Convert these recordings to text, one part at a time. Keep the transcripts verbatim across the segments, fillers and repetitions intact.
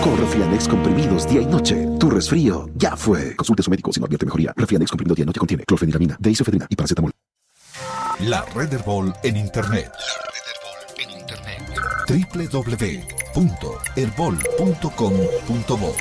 Con Refianex comprimidos día y noche, tu resfrío ya fue. Consulte a su médico si no advierte mejoría. Refianex comprimido día y noche contiene clorfeniramina, deisofedrina y paracetamol. La Red Herbol en Internet. La Red Herbol en Internet. doble u doble u doble u punto herbol punto com punto bo.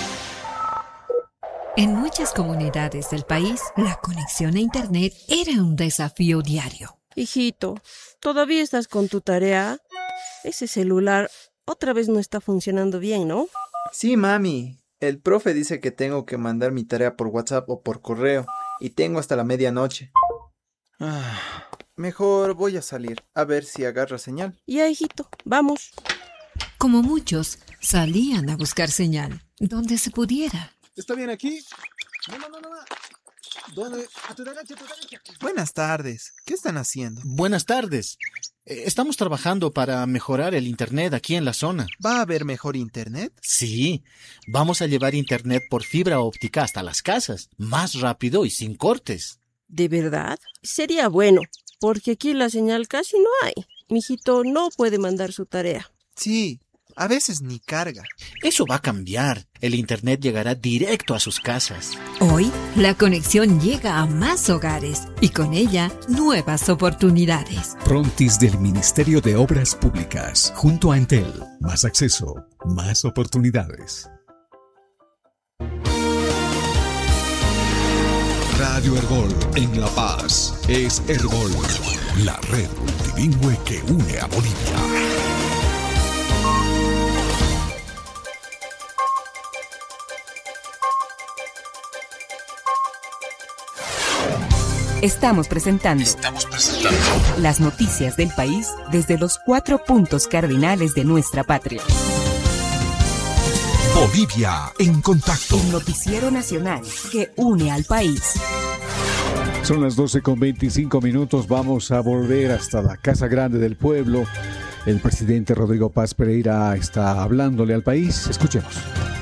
En muchas comunidades del país, la conexión a Internet era un desafío diario. Hijito, ¿todavía estás con tu tarea? Ese celular otra vez no está funcionando bien, ¿no? Sí, mami. El profe dice que tengo que mandar mi tarea por WhatsApp o por correo y tengo hasta la medianoche. Ah, mejor voy a salir a ver si agarra señal. Ya, hijito, vamos. Como muchos, salían a buscar señal, donde se pudiera. ¿Está bien aquí? No, no, no, no. ¿Dónde? A tu derecha, a tu derecha. Buenas tardes. ¿Qué están haciendo? Buenas tardes. Eh, Estamos trabajando para mejorar el internet aquí en la zona. ¿Va a haber mejor internet? Sí, vamos a llevar internet por fibra óptica hasta las casas, más rápido y sin cortes. ¿De verdad? Sería bueno, porque aquí la señal casi no hay. Mijito no puede mandar su tarea. Sí, a veces ni carga. Eso va a cambiar. El internet llegará directo a sus casas. Hoy, la conexión llega a más hogares y con ella, nuevas oportunidades. Frontis del Ministerio de Obras Públicas, junto a Entel. Más acceso, más oportunidades. Radio Herbol en La Paz es Herbol, la red multilingüe que une a Bolivia. Estamos presentando, Estamos presentando las noticias del país desde los cuatro puntos cardinales de nuestra patria. Bolivia en contacto. El noticiero nacional que une al país. Son las doce con veinticinco minutos. Vamos a volver hasta la Casa Grande del Pueblo. El presidente Rodrigo Paz Pereira está hablándole al país. Escuchemos.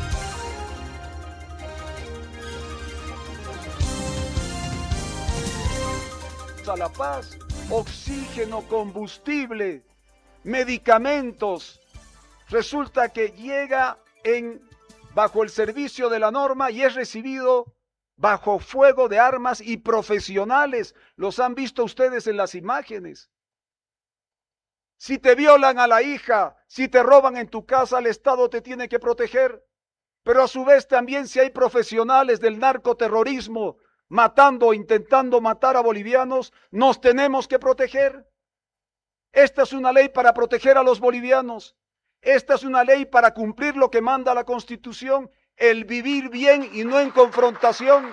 A La Paz, oxígeno, combustible, medicamentos. Resulta que llega en bajo el servicio de la norma y es recibido bajo fuego de armas y profesionales. Los han visto ustedes en las imágenes. Si te violan a la hija, si te roban en tu casa, el Estado te tiene que proteger. Pero a su vez también si hay profesionales del narcoterrorismo matando o intentando matar a bolivianos, nos tenemos que proteger. Esta es una ley para proteger a los bolivianos. Esta es una ley para cumplir lo que manda la Constitución, el vivir bien y no en confrontación.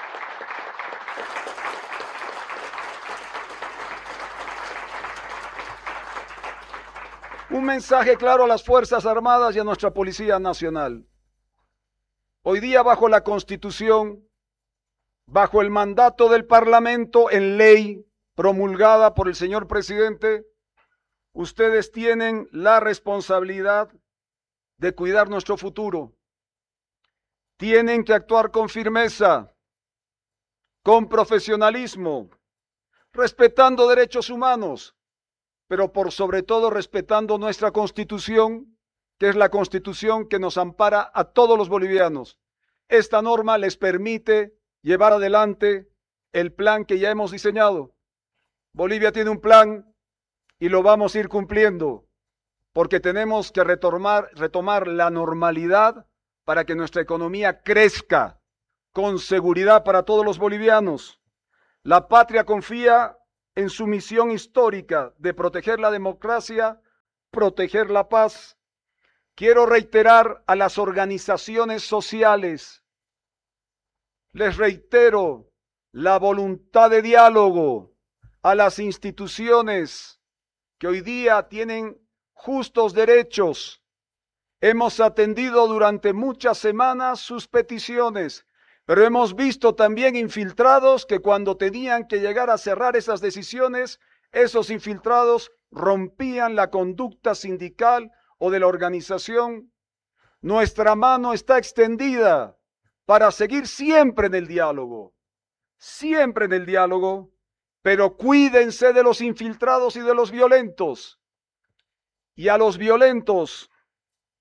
Un mensaje claro a las Fuerzas Armadas y a nuestra Policía Nacional. Hoy día, bajo la Constitución, bajo el mandato del Parlamento en ley promulgada por el señor presidente, ustedes tienen la responsabilidad de cuidar nuestro futuro. Tienen que actuar con firmeza, con profesionalismo, respetando derechos humanos, pero por sobre todo respetando nuestra Constitución, que es la Constitución que nos ampara a todos los bolivianos. Esta norma les permite llevar adelante el plan que ya hemos diseñado. Bolivia tiene un plan y lo vamos a ir cumpliendo, porque tenemos que retomar, retomar la normalidad para que nuestra economía crezca con seguridad para todos los bolivianos. La patria confía en su misión histórica de proteger la democracia, proteger la paz. Quiero reiterar a las organizaciones sociales, les reitero la voluntad de diálogo a las instituciones que hoy día tienen justos derechos. Hemos atendido durante muchas semanas sus peticiones, pero hemos visto también infiltrados que cuando tenían que llegar a cerrar esas decisiones, esos infiltrados rompían la conducta sindical o de la organización. Nuestra mano está extendida para seguir siempre en el diálogo, siempre en el diálogo, pero cuídense de los infiltrados y de los violentos. Y a los violentos,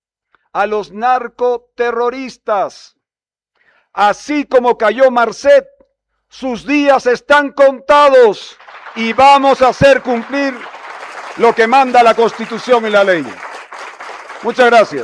a los narcoterroristas. Así como cayó Marcet, sus días están contados y vamos a hacer cumplir lo que manda la Constitución y la ley. Muchas gracias.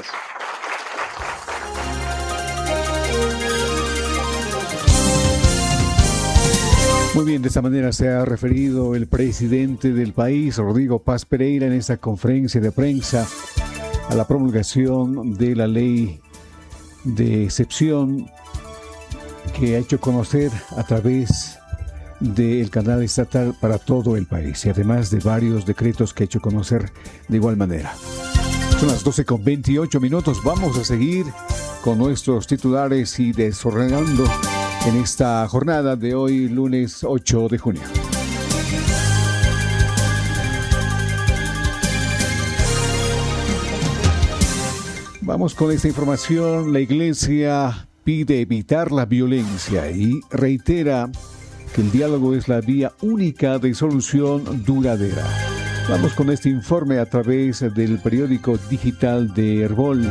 Muy bien, de esta manera se ha referido el presidente del país, Rodrigo Paz Pereira, en esta conferencia de prensa a la promulgación de la ley de excepción que ha hecho conocer a través del canal estatal para todo el país y además de varios decretos que ha hecho conocer de igual manera. Son las doce con veintiocho minutos. Vamos a seguir con nuestros titulares y desordenando en esta jornada de hoy, lunes ocho de junio. Vamos con esta información. La Iglesia pide evitar la violencia y reitera que el diálogo es la vía única de solución duradera. Vamos con este informe a través del periódico digital de Herbol.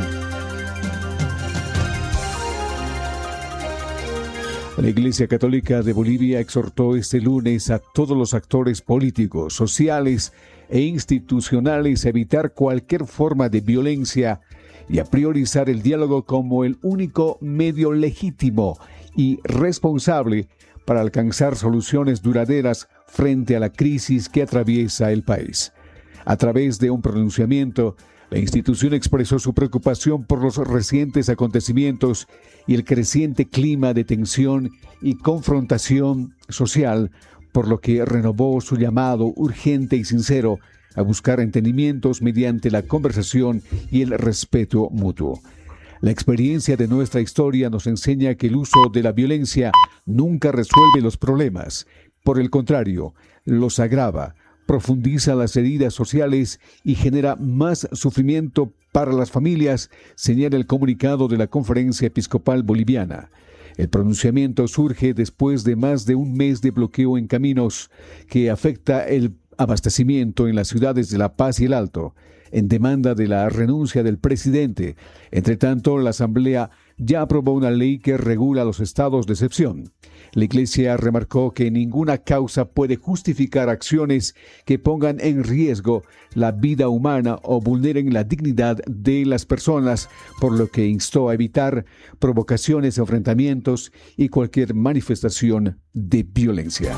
La Iglesia Católica de Bolivia exhortó este lunes a todos los actores políticos, sociales e institucionales a evitar cualquier forma de violencia y a priorizar el diálogo como el único medio legítimo y responsable para alcanzar soluciones duraderas frente a la crisis que atraviesa el país. A través de un pronunciamiento, la institución expresó su preocupación por los recientes acontecimientos y el creciente clima de tensión y confrontación social, por lo que renovó su llamado urgente y sincero a buscar entendimientos mediante la conversación y el respeto mutuo. La experiencia de nuestra historia nos enseña que el uso de la violencia nunca resuelve los problemas. Por el contrario, los agrava, profundiza las heridas sociales y genera más sufrimiento para las familias, señala el comunicado de la Conferencia Episcopal Boliviana. El pronunciamiento surge después de más de un mes de bloqueo en caminos que afecta el abastecimiento en las ciudades de La Paz y El Alto, en demanda de la renuncia del presidente. Entre tanto, la Asamblea ya aprobó una ley que regula los estados de excepción. La Iglesia remarcó que ninguna causa puede justificar acciones que pongan en riesgo la vida humana o vulneren la dignidad de las personas, por lo que instó a evitar provocaciones, enfrentamientos y cualquier manifestación de violencia.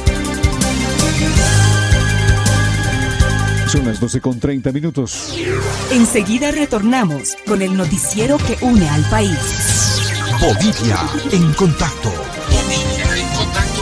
Son las doce con treinta minutos. Enseguida retornamos con el noticiero que une al país. Bolivia en contacto. Bolivia en contacto.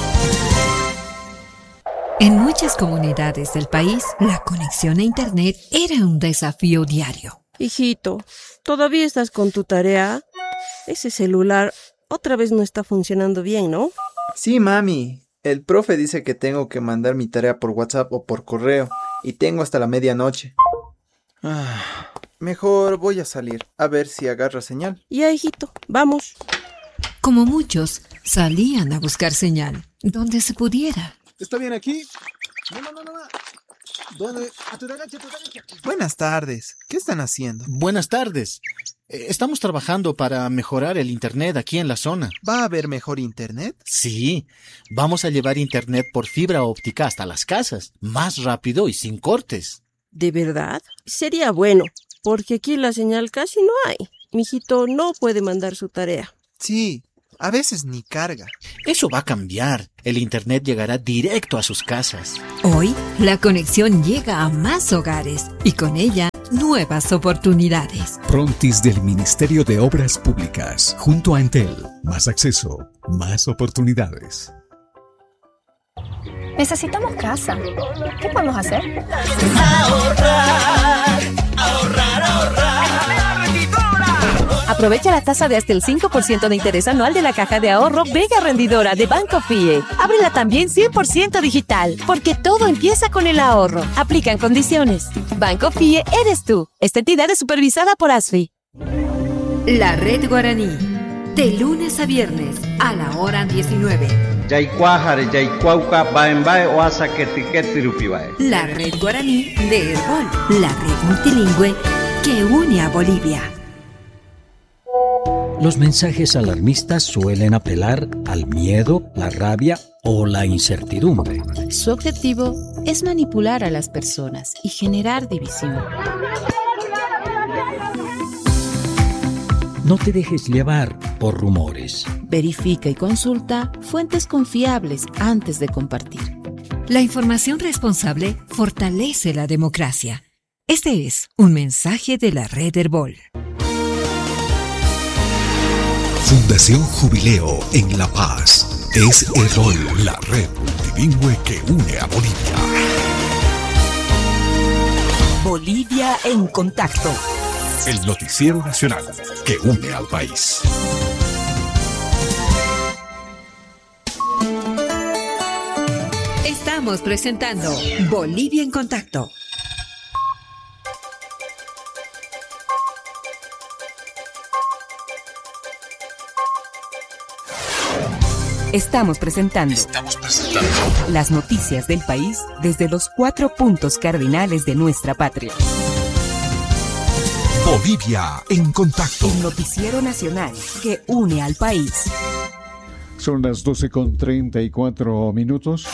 En muchas comunidades del país, la conexión a Internet era un desafío diario. Hijito, ¿todavía estás con tu tarea? Ese celular otra vez no está funcionando bien, ¿no? Sí, mami. El profe dice que tengo que mandar mi tarea por WhatsApp o por correo. Y tengo hasta la medianoche. Ah, mejor voy a salir, a ver si agarra señal. Ya, hijito, vamos. Como muchos, salían a buscar señal, donde se pudiera. ¿Está bien aquí? No, no, no, no. ¿Dónde? A tu derecha, a tu derecha. Buenas tardes. ¿Qué están haciendo? Buenas tardes. Estamos trabajando para mejorar el Internet aquí en la zona. ¿Va a haber mejor Internet? Sí, vamos a llevar Internet por fibra óptica hasta las casas, más rápido y sin cortes. ¿De verdad? Sería bueno, porque aquí la señal casi no hay. Mijito no puede mandar su tarea. Sí, a veces ni carga. Eso va a cambiar. El Internet llegará directo a sus casas. Hoy, la conexión llega a más hogares y con ella, nuevas oportunidades. Frontis del Ministerio de Obras Públicas, junto a Entel. Más acceso, más oportunidades. Necesitamos casa. ¿Qué podemos hacer? Ahorrar, ahorrar, ahorrar. Aprovecha la tasa de hasta el cinco por ciento de interés anual de la caja de ahorro Vega Rendidora de Banco Fie. Ábrela también cien por ciento digital, porque todo empieza con el ahorro. Aplican condiciones. Banco Fie eres tú. Esta entidad es supervisada por ASFI. La Red Guaraní, de lunes a viernes a la hora diecinueve. La Red Guaraní de Herbol, la red multilingüe que une a Bolivia. Los mensajes alarmistas suelen apelar al miedo, la rabia o la incertidumbre. Su objetivo es manipular a las personas y generar división. No te dejes llevar por rumores. Verifica y consulta fuentes confiables antes de compartir. La información responsable fortalece la democracia. Este es un mensaje de la Red Herbol. Fundación Jubileo en La Paz. Es Herbol, la red multilingüe que une a Bolivia. Bolivia en contacto. El noticiero nacional que une al país. Estamos presentando Bolivia en contacto. Estamos presentando, Estamos presentando las noticias del país desde los cuatro puntos cardinales de nuestra patria. Bolivia en contacto. El noticiero nacional que une al país. Son las doce con treinta y cuatro minutos.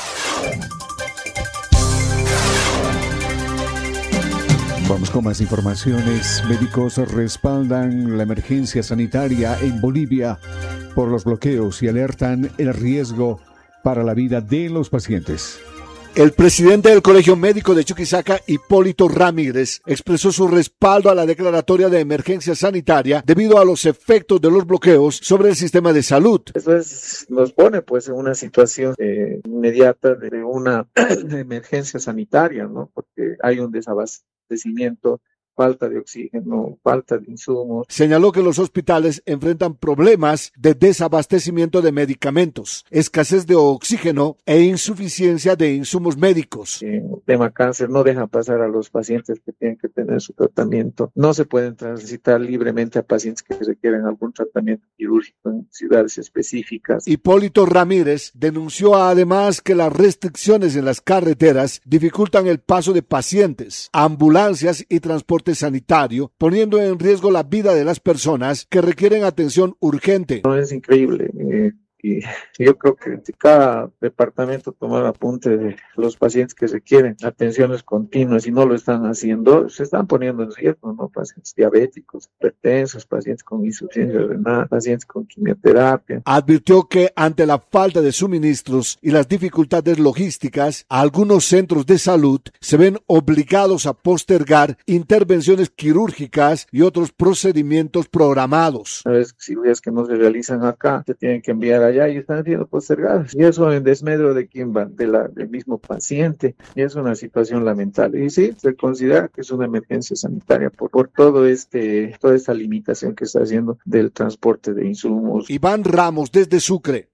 Vamos con más informaciones. Médicos respaldan la emergencia sanitaria en Bolivia por los bloqueos y alertan el riesgo para la vida de los pacientes. El presidente del Colegio Médico de Chuquisaca, Hipólito Ramírez, expresó su respaldo a la declaratoria de emergencia sanitaria debido a los efectos de los bloqueos sobre el sistema de salud. Eso es, nos pone pues en una situación eh, inmediata de una emergencia sanitaria, ¿no? Porque hay un desabastecimiento, falta de oxígeno, falta de insumos. Señaló que los hospitales enfrentan problemas de desabastecimiento de medicamentos, escasez de oxígeno e insuficiencia de insumos médicos. El tema cáncer no deja pasar a los pacientes que tienen que tener su tratamiento. No se pueden transitar libremente a pacientes que requieren algún tratamiento quirúrgico en ciudades específicas. Hipólito Ramírez denunció además que las restricciones en las carreteras dificultan el paso de pacientes, ambulancias y transporte sanitario, poniendo en riesgo la vida de las personas que requieren atención urgente. No, es increíble. Eh, y yo creo que cada departamento tomar apunte de los pacientes que requieren atenciones continuas y no lo están haciendo, se están poniendo en riesgo, ¿no? Pacientes diabéticos, hipertensos, pacientes con insuficiencia renal, pacientes con quimioterapia. Advirtió que ante la falta de suministros y las dificultades logísticas, algunos centros de salud se ven obligados a postergar intervenciones quirúrgicas y otros procedimientos programados. A veces cirugías que no se realizan acá se tienen que enviar a allá y están siendo postergadas. Y eso en desmedro de quién va, de la, del mismo paciente. Y es una situación lamentable. Y sí, se considera que es una emergencia sanitaria por, por todo este, toda esta limitación que está haciendo del transporte de insumos. Iván Ramos desde Sucre.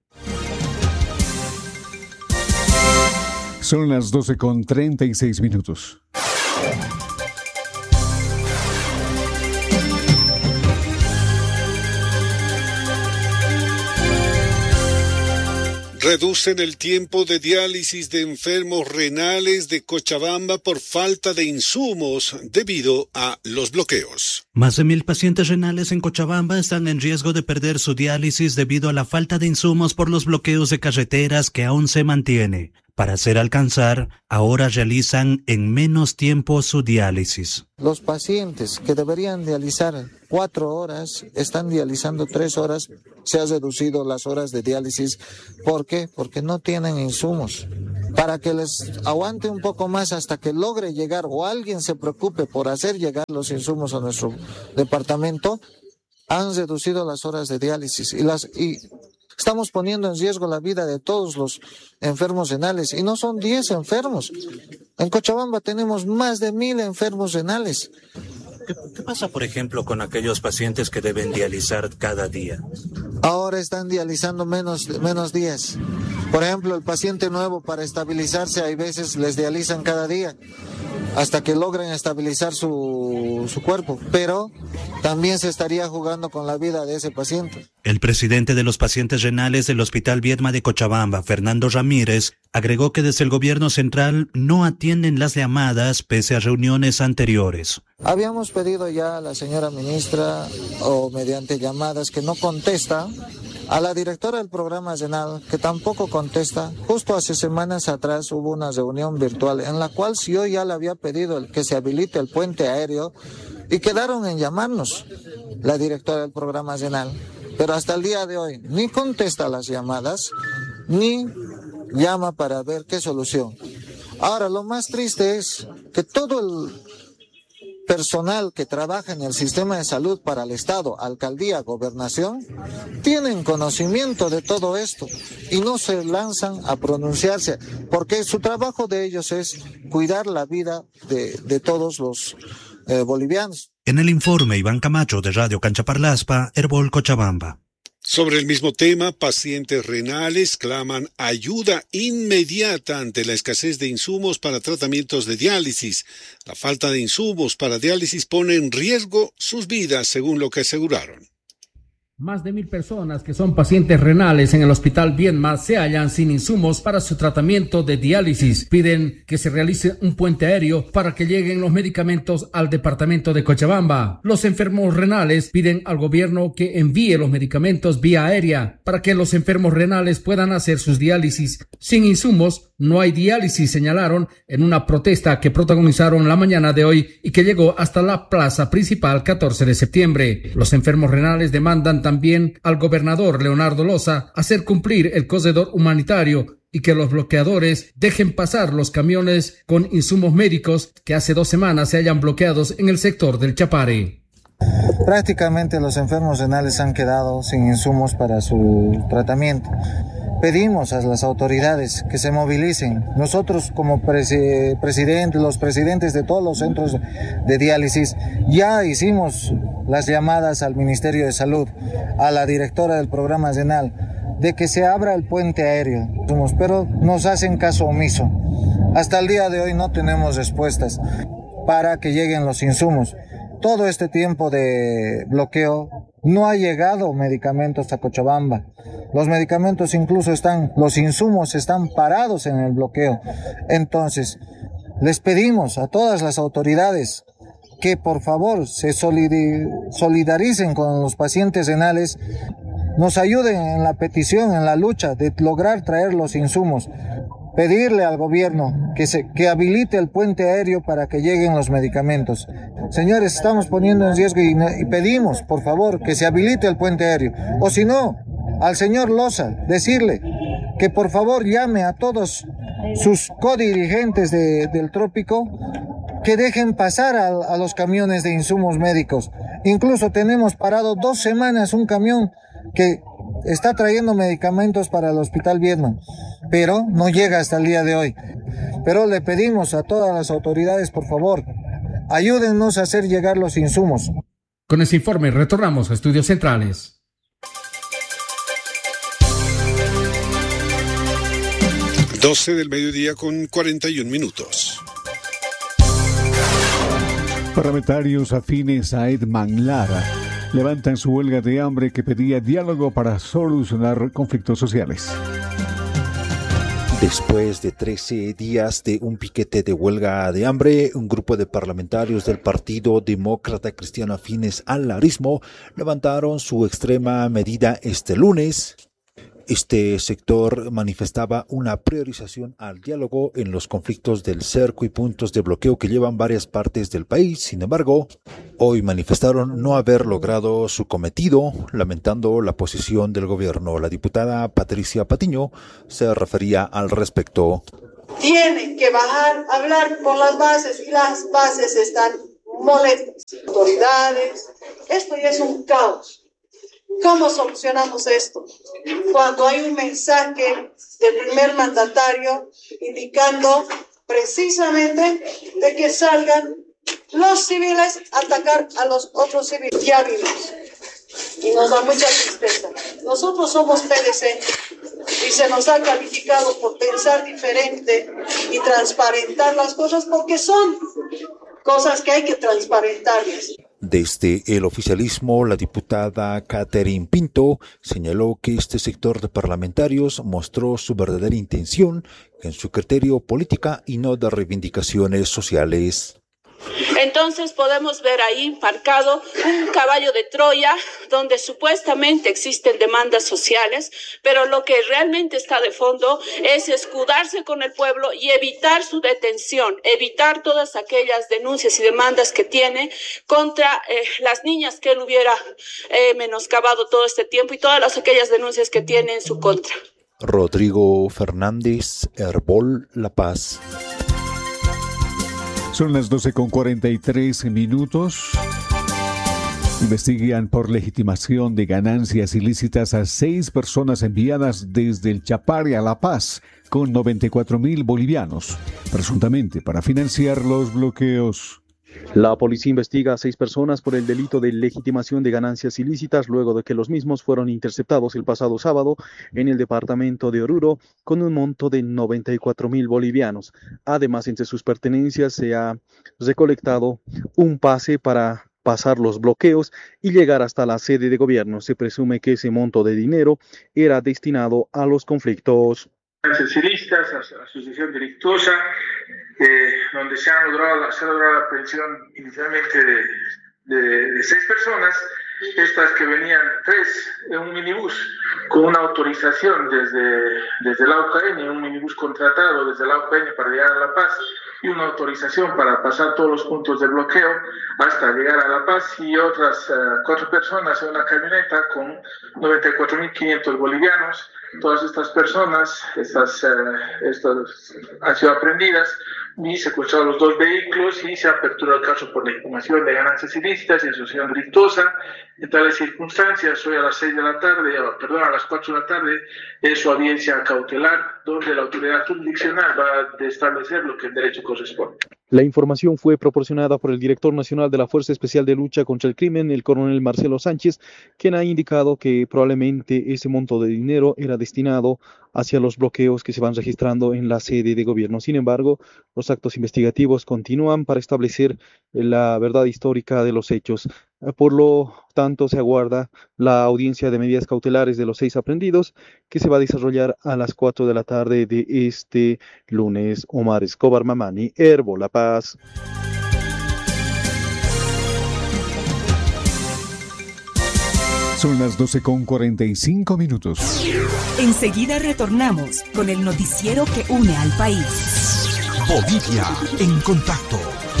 Son las doce con treinta y seis minutos. Reducen el tiempo de diálisis de enfermos renales de Cochabamba por falta de insumos debido a los bloqueos. Más de mil pacientes renales en Cochabamba están en riesgo de perder su diálisis debido a la falta de insumos por los bloqueos de carreteras que aún se mantiene. Para hacer alcanzar, ahora realizan en menos tiempo su diálisis. Los pacientes que deberían dializar cuatro horas, están dializando tres horas, se han reducido las horas de diálisis. ¿Por qué? Porque no tienen insumos. Para que les aguante un poco más hasta que logre llegar o alguien se preocupe por hacer llegar los insumos a nuestro departamento, han reducido las horas de diálisis y las... Y estamos poniendo en riesgo la vida de todos los enfermos renales y no son diez enfermos. En Cochabamba tenemos más de mil enfermos renales. ¿Qué, ¿Qué pasa, por ejemplo, con aquellos pacientes que deben dializar cada día? Ahora están dializando menos, menos días. Por ejemplo, el paciente nuevo para estabilizarse, hay veces les dializan cada día. hasta que logren estabilizar su, su cuerpo, pero también se estaría jugando con la vida de ese paciente. El presidente de los pacientes renales del Hospital Viedma de Cochabamba, Fernando Ramírez, agregó que desde el gobierno central no atienden las llamadas pese a reuniones anteriores. Habíamos pedido ya a la señora ministra, o mediante llamadas, que no contesta, a la directora del programa renal, que tampoco contesta. Justo hace semanas atrás hubo una reunión virtual en la cual si yo ya le había pedido el que se habilite el puente aéreo y quedaron en llamarnos la directora del programa renal. Pero hasta el día de hoy ni contesta las llamadas, ni llama para ver qué solución. Ahora, lo más triste es que todo el personal que trabaja en el sistema de salud para el Estado, alcaldía, gobernación, tienen conocimiento de todo esto y no se lanzan a pronunciarse, porque su trabajo de ellos es cuidar la vida de, de todos los eh, bolivianos. En el informe, Iván Camacho, de Radio Canchaparlaspa, Herbol, Cochabamba. Sobre el mismo tema, pacientes renales claman ayuda inmediata ante la escasez de insumos para tratamientos de diálisis. La falta de insumos para diálisis pone en riesgo sus vidas, según lo que aseguraron. Más de mil personas que son pacientes renales en el Hospital Viedma se hallan sin insumos para su tratamiento de diálisis. Piden que se realice un puente aéreo para que lleguen los medicamentos al departamento de Cochabamba. Los enfermos renales piden al gobierno que envíe los medicamentos vía aérea para que los enfermos renales puedan hacer sus diálisis. Sin insumos no hay diálisis, señalaron en una protesta que protagonizaron la mañana de hoy y que llegó hasta la plaza principal catorce de septiembre. Los enfermos renales demandan también al gobernador Leonardo Loza hacer cumplir el corredor humanitario y que los bloqueadores dejen pasar los camiones con insumos médicos que hace dos semanas se hayan bloqueados en el sector del Chapare. Prácticamente los enfermos renales han quedado sin insumos para su tratamiento. Pedimos a las autoridades que se movilicen. Nosotros como presi- presidente, los presidentes de todos los centros de diálisis, ya hicimos las llamadas al Ministerio de Salud, a la directora del programa renal, de que se abra el puente aéreo, pero nos hacen caso omiso. Hasta el día de hoy no tenemos respuestas para que lleguen los insumos. Todo este tiempo de bloqueo no ha llegado medicamentos a Cochabamba. Los medicamentos incluso están, los insumos están parados en el bloqueo. Entonces, les pedimos a todas las autoridades que por favor se solidaricen con los pacientes renales, nos ayuden en la petición, en la lucha de lograr traer los insumos. Pedirle al gobierno que, se, que habilite el puente aéreo para que lleguen los medicamentos. Señores, estamos poniendo en riesgo y, y pedimos, por favor, que se habilite el puente aéreo. O si no, al señor Loza, decirle que por favor llame a todos sus codirigentes de, del trópico, que dejen pasar a, a los camiones de insumos médicos. Incluso tenemos parado dos semanas un camión que está trayendo medicamentos para el Hospital Viedma, pero no llega hasta el día de hoy. Pero le pedimos a todas las autoridades, por favor, ayúdennos a hacer llegar los insumos. Con ese informe retornamos a Estudios Centrales. doce del mediodía con cuarenta y un minutos. Parlamentarios afines a Edman Lara levantan su huelga de hambre que pedía diálogo para solucionar conflictos sociales. Después de trece días de un piquete de huelga de hambre, un grupo de parlamentarios del Partido Demócrata Cristiano afines al larismo levantaron su extrema medida este lunes. Este sector manifestaba una priorización al diálogo en los conflictos del cerco y puntos de bloqueo que llevan varias partes del país. Sin embargo, hoy manifestaron no haber logrado su cometido, lamentando la posición del gobierno. La diputada Patricia Patiño se refería al respecto. Tienen que bajar, hablar por las bases y las bases están molestas. Autoridades, esto ya es un caos. ¿Cómo solucionamos esto? Cuando hay un mensaje del primer mandatario indicando precisamente de que salgan los civiles a atacar a los otros civiles. Ya vimos. Y nos da mucha tristeza. Nosotros somos P D C y se nos ha calificado por pensar diferente y transparentar las cosas porque son cosas que hay que transparentarles. Desde el oficialismo, la diputada Catherine Pinto señaló que este sector de parlamentarios mostró su verdadera intención en su criterio política y no de reivindicaciones sociales. Entonces podemos ver ahí marcado un caballo de Troya donde supuestamente existen demandas sociales, pero lo que realmente está de fondo es escudarse con el pueblo y evitar su detención, evitar todas aquellas denuncias y demandas que tiene contra eh, las niñas que él hubiera eh, menoscabado todo este tiempo y todas las, aquellas denuncias que tiene en su contra. Rodrigo Fernández, Herbol, La Paz. Son las doce con cuarenta y tres minutos. Investigan por legitimación de ganancias ilícitas a seis personas enviadas desde el Chapare a La Paz con noventa y cuatro mil bolivianos, presuntamente para financiar los bloqueos. La policía investiga a seis personas por el delito de legitimación de ganancias ilícitas luego de que los mismos fueron interceptados el pasado sábado en el departamento de Oruro con un monto de noventa y cuatro mil bolivianos. Además, entre sus pertenencias se ha recolectado un pase para pasar los bloqueos y llegar hasta la sede de gobierno. Se presume que ese monto de dinero era destinado a los conflictos. Socialistas, asociación delictuosa, eh, donde se, han logrado, se ha logrado la aprehensión inicialmente de, de, de seis personas, estas que venían tres en un minibús con una autorización desde, desde la U C N, un minibús contratado desde la U C N para llegar a La Paz, y una autorización para pasar todos los puntos de bloqueo hasta llegar a La Paz, y otras uh, cuatro personas en una camioneta con noventa y cuatro mil quinientos bolivianos. Todas estas personas estas, uh, estas han sido aprehendidas y secuestrados los dos vehículos, y se apertura el caso por legitimación de ganancias ilícitas y asociación delictuosa. En tales circunstancias, hoy a las seis de la tarde, perdón, a las cuatro de la tarde, es su audiencia cautelar, donde la autoridad jurisdiccional va a establecer lo que el derecho corresponde. La información fue proporcionada por el director nacional de la Fuerza Especial de Lucha contra el Crimen, el coronel Marcelo Sánchez, quien ha indicado que probablemente ese monto de dinero era destinado hacia los bloqueos que se van registrando en la sede de gobierno. Sin embargo, los actos investigativos continúan para establecer la verdad histórica de los hechos. Por lo tanto, se aguarda la audiencia de medidas cautelares de los seis aprehendidos, que se va a desarrollar a las cuatro de la tarde de este lunes. Omar Escobar Mamani, Herbo, La Paz. Son las doce con cuarenta y cinco minutos. Enseguida retornamos con el noticiero que une al país. Bolivia en contacto.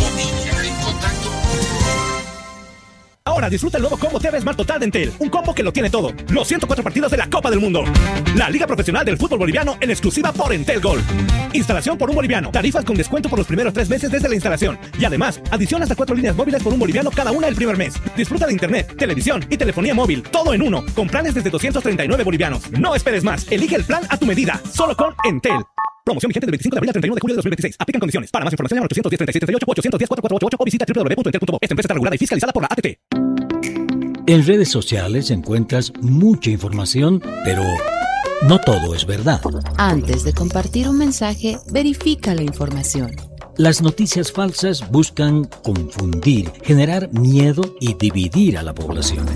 Ahora disfruta el nuevo combo T V Smart Total de Entel, un combo que lo tiene todo. Los ciento cuatro partidos de la Copa del Mundo. La Liga Profesional del Fútbol Boliviano en exclusiva por Entel Gold. Instalación por un boliviano. Tarifas con descuento por los primeros tres meses desde la instalación. Y además, adición hasta cuatro líneas móviles por un boliviano cada una el primer mes. Disfruta de internet, televisión y telefonía móvil, todo en uno, con planes desde doscientos treinta y nueve bolivianos. No esperes más. Elige el plan a tu medida, solo con Entel. Promoción vigente del veinticinco de abril al treinta y uno de julio de dos mil veintiséis. Aplican condiciones. Para más información llama al ochocientos diez, treinta y siete, treinta y ocho, ochocientos diez, cuatrocientos cuarenta y ocho o visita doble u doble u doble u punto entel punto bo. Esta empresa está regulada y fiscalizada por la A T T. En redes sociales encuentras mucha información, pero no todo es verdad. Antes de compartir un mensaje, verifica la información. Las noticias falsas buscan confundir, generar miedo y dividir a la población.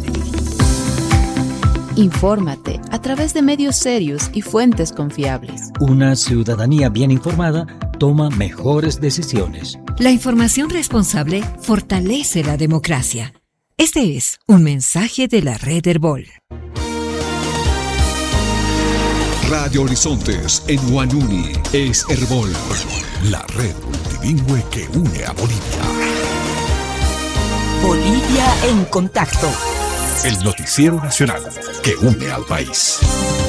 Infórmate a través de medios serios y fuentes confiables. Una ciudadanía bien informada toma mejores decisiones. La información responsable fortalece la democracia. Este es un mensaje de la Red Herbol. Radio Horizontes en Huanuni es Herbol, la red multilingüe que une a Bolivia. Bolivia en contacto. El noticiero nacional que une al país.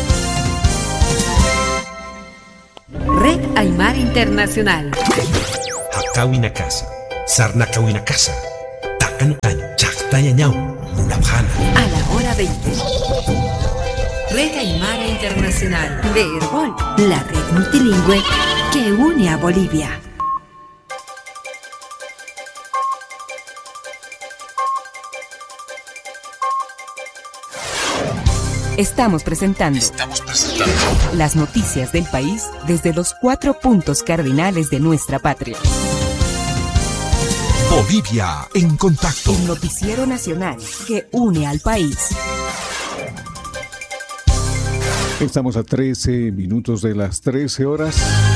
Red Aymara Internacional. Hakawina casa, Sarnakawina casa, Takanutan, Chaktayañau, Munabjana. A la hora veinte. Red Aymara Internacional de Herbol, la red multilingüe que une a Bolivia. Estamos presentando. Estamos presentando. Las noticias del país desde los cuatro puntos cardinales de nuestra patria. Bolivia en contacto. El noticiero nacional que une al país. Estamos a trece minutos de las trece horas.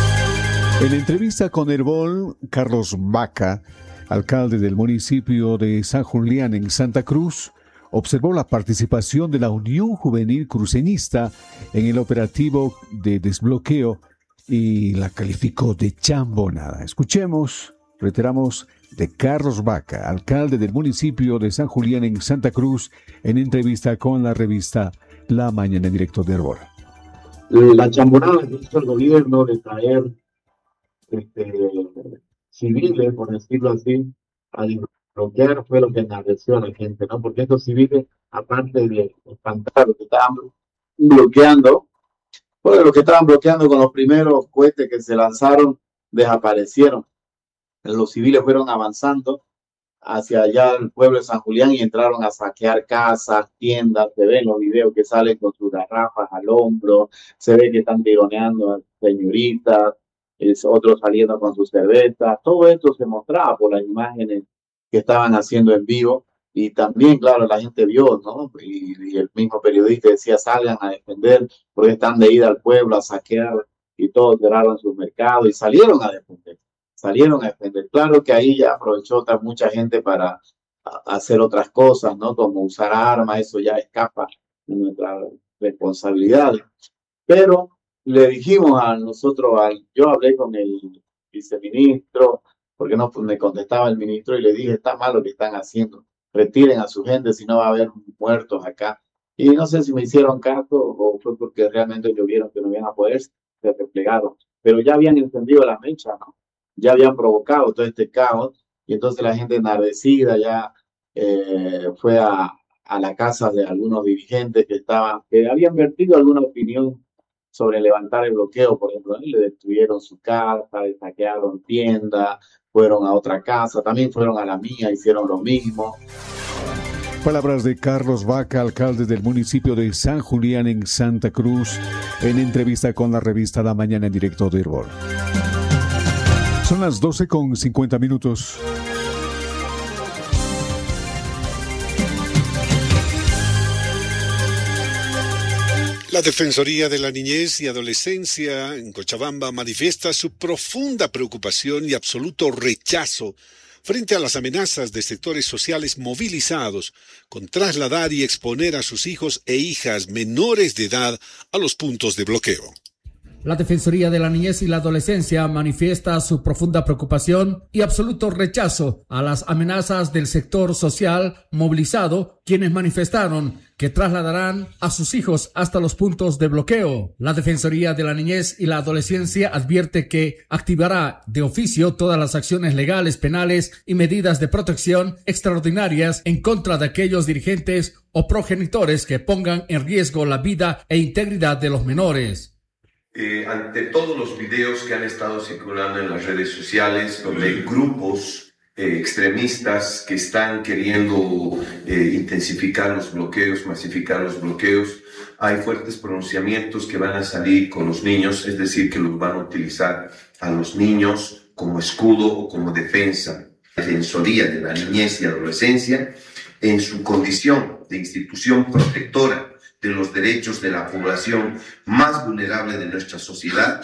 En entrevista con Herbol, Carlos Vaca, alcalde del municipio de San Julián en Santa Cruz, observó la participación de la Unión Juvenil Cruceñista en el operativo de desbloqueo y la calificó de chambonada. Escuchemos, reiteramos, de Carlos Vaca, alcalde del municipio de San Julián en Santa Cruz, en entrevista con la revista La Mañana en Directo de Herbol. La chambonada que hizo el gobierno de traer este, civiles, por decirlo así, a bloquear fue lo que enardeció a la gente, ¿no? Porque estos civiles, aparte de espantar los que estaban bloqueando, bueno, los que estaban bloqueando con los primeros cohetes que se lanzaron, desaparecieron. Los civiles fueron avanzando hacia allá el pueblo de San Julián y entraron a saquear casas, tiendas. Se ven los videos que salen con sus garrafas al hombro, se ve que están tironeando a señoritas, es, otros saliendo con sus cervezas. Todo esto se mostraba por las imágenes que estaban haciendo en vivo, y también, claro, la gente vio, ¿no? Y, y el mismo periodista decía, salgan a defender, porque están de ida al pueblo a saquear, y todos cerraron sus mercados y salieron a defender, salieron a defender. Claro que ahí ya aprovechó otra, mucha gente para a, hacer otras cosas, ¿no? Como usar armas, eso ya escapa de nuestras responsabilidades. Pero le dijimos a nosotros, al, yo hablé con el viceministro, porque no me contestaba el ministro, y le dije, está mal lo que están haciendo, retiren a su gente, si no va a haber muertos acá. Y no sé si me hicieron caso o fue porque realmente ellos vieron que no iban a poder ser replegados, pero ya habían encendido la mecha, ¿no? Ya habían provocado todo este caos, y entonces la gente enardecida ya eh, fue a, a la casa de algunos dirigentes que estaban, que habían vertido alguna opinión sobre levantar el bloqueo, por ejemplo, le destruyeron su casa, le saquearon tiendas, fueron a otra casa, también fueron a la mía, hicieron lo mismo. Palabras de Carlos Vaca, alcalde del municipio de San Julián en Santa Cruz, en entrevista con la revista La Mañana en Directo de Herbol. Son las doce con cincuenta minutos. La Defensoría de la Niñez y Adolescencia en Cochabamba manifiesta su profunda preocupación y absoluto rechazo frente a las amenazas de sectores sociales movilizados con trasladar y exponer a sus hijos e hijas menores de edad a los puntos de bloqueo. La Defensoría de la Niñez y la Adolescencia manifiesta su profunda preocupación y absoluto rechazo a las amenazas del sector social movilizado, quienes manifestaron que trasladarán a sus hijos hasta los puntos de bloqueo. La Defensoría de la Niñez y la Adolescencia advierte que activará de oficio todas las acciones legales, penales y medidas de protección extraordinarias en contra de aquellos dirigentes o progenitores que pongan en riesgo la vida e integridad de los menores. Eh, ante todos los videos que han estado circulando en las redes sociales, donde hay grupos eh, extremistas que están queriendo eh, intensificar los bloqueos, masificar los bloqueos, hay fuertes pronunciamientos que van a salir con los niños, es decir, que los van a utilizar a los niños como escudo o como defensa. La Defensoría de la Niñez y Adolescencia, en su condición de institución protectora de los derechos de la población más vulnerable de nuestra sociedad,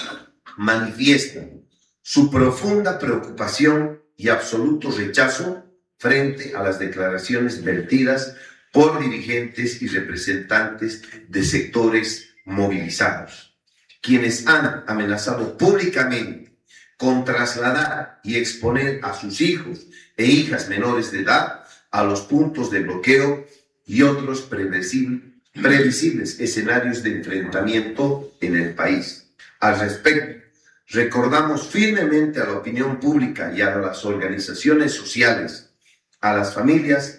manifiestan su profunda preocupación y absoluto rechazo frente a las declaraciones vertidas por dirigentes y representantes de sectores movilizados, quienes han amenazado públicamente con trasladar y exponer a sus hijos e hijas menores de edad a los puntos de bloqueo y otros previsibles previsibles escenarios de enfrentamiento en el país. Al respecto, recordamos firmemente a la opinión pública y a las organizaciones sociales, a las familias